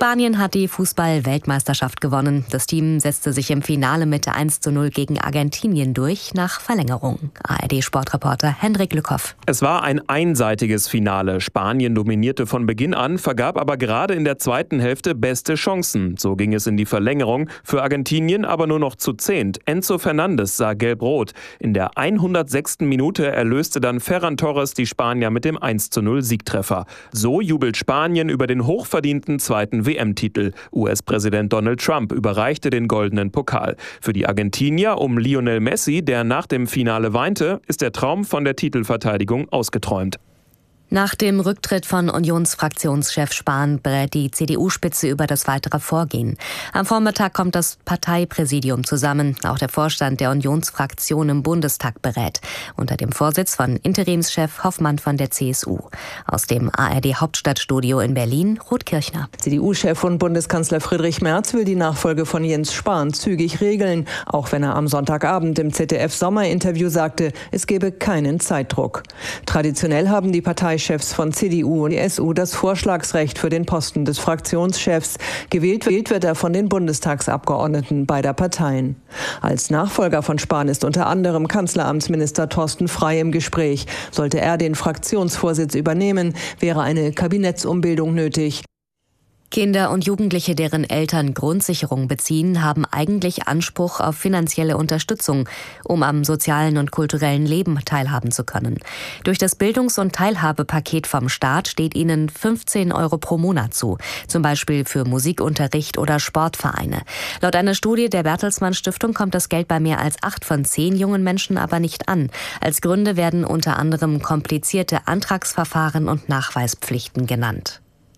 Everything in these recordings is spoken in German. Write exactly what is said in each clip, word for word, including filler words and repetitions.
Spanien hat die Fußball-Weltmeisterschaft gewonnen. Das Team setzte sich im Finale mit eins zu null gegen Argentinien durch nach Verlängerung. A R D-Sportreporter Hendrik Lückhoff. Es war ein einseitiges Finale. Spanien dominierte von Beginn an, vergab aber gerade in der zweiten Hälfte beste Chancen. So ging es in die Verlängerung. Für Argentinien aber nur noch zu zehnt. Enzo Fernandes sah gelb-rot. In der hundertsechsten Minute erlöste dann Ferran Torres die Spanier mit dem eins zu null Siegtreffer. So jubelt Spanien über den hochverdienten zweiten W M-Titel. U S-Präsident Donald Trump überreichte den goldenen Pokal. Für die Argentinier um Lionel Messi, der nach dem Finale weinte, ist der Traum von der Titelverteidigung ausgeträumt. Nach dem Rücktritt von Unionsfraktionschef Spahn berät die C D U-Spitze über das weitere Vorgehen. Am Vormittag kommt das Parteipräsidium zusammen. Auch der Vorstand der Unionsfraktion im Bundestag berät. Unter dem Vorsitz von Interimschef Hoffmann von der C S U. Aus dem A R D-Hauptstadtstudio in Berlin, Ruth Kirchner. C D U-Chef und Bundeskanzler Friedrich Merz will die Nachfolge von Jens Spahn zügig regeln. Auch wenn er am Sonntagabend im Z D F-Sommerinterview sagte, es gebe keinen Zeitdruck. Traditionell haben die Parteichefs von C D U und S U das Vorschlagsrecht für den Posten des Fraktionschefs. Gewählt wird er von den Bundestagsabgeordneten beider Parteien. Als Nachfolger von Spahn ist unter anderem Kanzleramtsminister Thorsten Frey im Gespräch. Sollte er den Fraktionsvorsitz übernehmen, wäre eine Kabinettsumbildung nötig. Kinder und Jugendliche, deren Eltern Grundsicherung beziehen, haben eigentlich Anspruch auf finanzielle Unterstützung, um am sozialen und kulturellen Leben teilhaben zu können. Durch das Bildungs- und Teilhabepaket vom Staat steht ihnen fünfzehn Euro pro Monat zu, zum Beispiel für Musikunterricht oder Sportvereine. Laut einer Studie der Bertelsmann Stiftung kommt das Geld bei mehr als acht von zehn jungen Menschen aber nicht an. Als Gründe werden unter anderem komplizierte Antragsverfahren und Nachweispflichten genannt.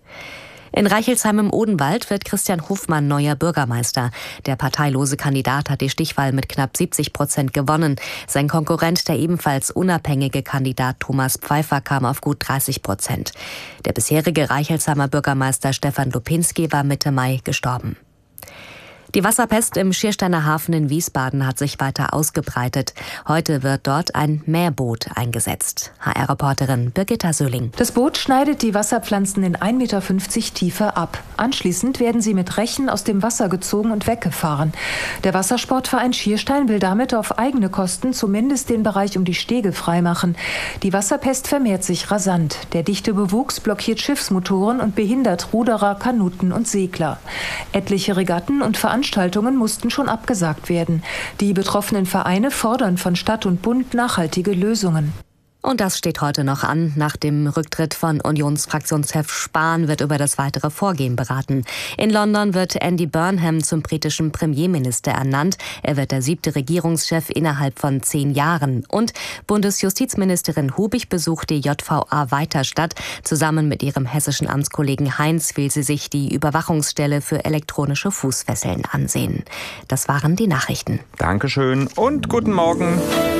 In Reichelsheim im Odenwald wird Christian Hofmann neuer Bürgermeister. Der parteilose Kandidat hat die Stichwahl mit knapp siebzig Prozent gewonnen. Sein Konkurrent, der ebenfalls unabhängige Kandidat Thomas Pfeiffer, kam auf gut dreißig Prozent. Der bisherige Reichelsheimer Bürgermeister Stefan Lupinski war Mitte Mai gestorben. Die Wasserpest im Schiersteiner Hafen in Wiesbaden hat sich weiter ausgebreitet. Heute wird dort ein Mähboot eingesetzt. H R-Reporterin Birgitta Söhling. Das Boot schneidet die Wasserpflanzen in ein Meter fünfzig Tiefe ab. Anschließend werden sie mit Rechen aus dem Wasser gezogen und weggefahren. Der Wassersportverein Schierstein will damit auf eigene Kosten zumindest den Bereich um die Stege freimachen. Die Wasserpest vermehrt sich rasant. Der dichte Bewuchs blockiert Schiffsmotoren und behindert Ruderer, Kanuten und Segler. Etliche Regatten und Veranstaltungen Veranstaltungen mussten schon abgesagt werden. Die betroffenen Vereine fordern von Stadt und Bund nachhaltige Lösungen. Und das steht heute noch an. Nach dem Rücktritt von Unionsfraktionschef Spahn wird über das weitere Vorgehen beraten. In London wird Andy Burnham zum britischen Premierminister ernannt. Er wird der siebte Regierungschef innerhalb von zehn Jahren. Und Bundesjustizministerin Hubig besucht die J V A Weiterstadt. Zusammen mit ihrem hessischen Amtskollegen Heinz will sie sich die Überwachungsstelle für elektronische Fußfesseln ansehen. Das waren die Nachrichten. Dankeschön und guten Morgen.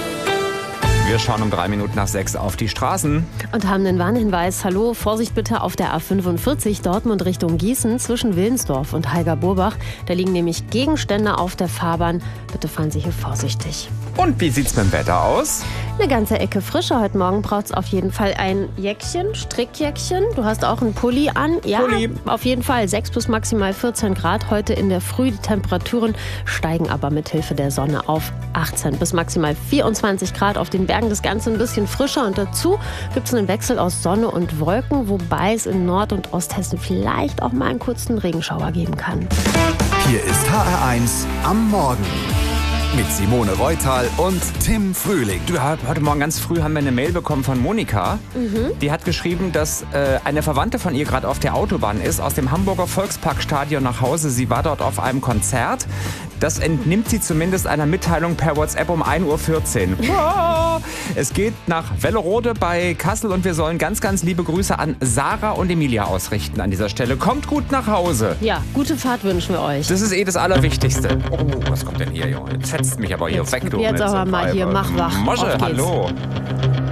Wir schauen um drei Minuten nach sechs auf die Straßen. Und haben einen Warnhinweis. Hallo, Vorsicht bitte auf der A fünfundvierzig Dortmund Richtung Gießen zwischen Willensdorf und Heiger-Burbach. Da liegen nämlich Gegenstände auf der Fahrbahn. Bitte fahren Sie hier vorsichtig. Und wie sieht's mit dem Wetter aus? Eine ganze Ecke frischer. Heute Morgen braucht es auf jeden Fall ein Jäckchen, Strickjäckchen. Du hast auch einen Pulli an. Ja, Pulli. Auf jeden Fall sechs bis maximal vierzehn Grad heute in der Früh. Die Temperaturen steigen aber mit Hilfe der Sonne auf achtzehn bis maximal vierundzwanzig Grad. Auf den Bergen das Ganze ein bisschen frischer. Und dazu gibt es einen Wechsel aus Sonne und Wolken, wobei es in Nord- und Osthessen vielleicht auch mal einen kurzen Regenschauer geben kann. Hier ist H R eins am Morgen. Mit Simone Reutal und Tim Frühling. Du, heute Morgen ganz früh haben wir eine Mail bekommen von Monika. Mhm. Die hat geschrieben, dass äh, eine Verwandte von ihr gerade auf der Autobahn ist, aus dem Hamburger Volksparkstadion nach Hause. Sie war dort auf einem Konzert. Das entnimmt sie zumindest einer Mitteilung per WhatsApp um ein Uhr vierzehn. Es geht nach Wellerode bei Kassel und wir sollen ganz, ganz liebe Grüße an Sarah und Emilia ausrichten an dieser Stelle. Kommt gut nach Hause. Ja, gute Fahrt wünschen wir euch. Das ist eh das Allerwichtigste. Oh, was kommt denn hier, Junge? Jetzt fetzt mich aber hier jetzt, weg, du. Jetzt aber mal hier, mach wach. Mosche, hallo.